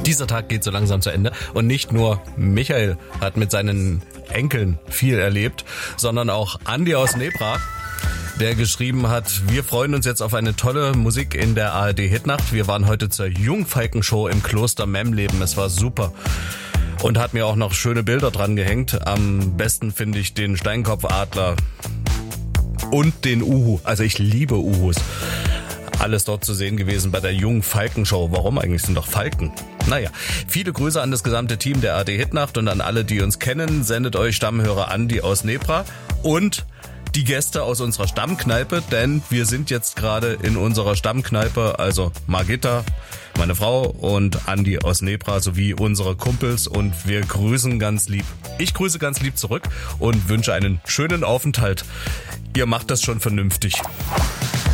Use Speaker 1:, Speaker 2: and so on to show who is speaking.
Speaker 1: Dieser Tag geht so langsam zu Ende und nicht nur Michael hat mit seinen Enkeln viel erlebt, sondern auch Andi aus Nebra, der geschrieben hat, wir freuen uns jetzt auf eine tolle Musik in der ARD-Hitnacht. Wir waren heute zur Jungfalken-Show im Kloster Memleben. Es war super. Und hat mir auch noch schöne Bilder dran gehängt. Am besten finde ich den Steinkopfadler und den Uhu. Also ich liebe Uhus. Alles dort zu sehen gewesen bei der Jungfalken-Show. Warum eigentlich? Sind doch Falken. Naja, viele Grüße an das gesamte Team der ARD-Hitnacht und an alle, die uns kennen. Sendet euch Stammhörer Andi aus Nebra und die Gäste aus unserer Stammkneipe, denn wir sind jetzt gerade in unserer Stammkneipe, also Margitta, meine Frau und Andi aus Nebra sowie unsere Kumpels und wir grüßen ganz lieb. Ich grüße ganz lieb zurück und wünsche einen schönen Aufenthalt. Ihr macht das schon vernünftig.